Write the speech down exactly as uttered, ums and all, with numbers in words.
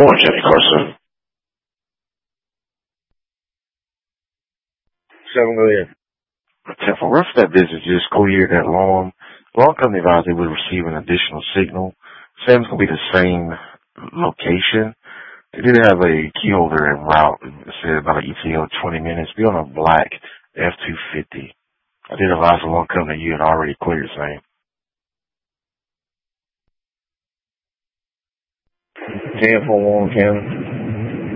Orange County, Carson. Seven, go ahead. ten four, once that business just cleared that long, long company advised they would receive an additional signal. Sam's going to be the same location. They did have a key holder en route. It said about an E T O twenty minutes. Be on a black F two fifty. I did advise the long company you had already cleared same. ten four, Warren County.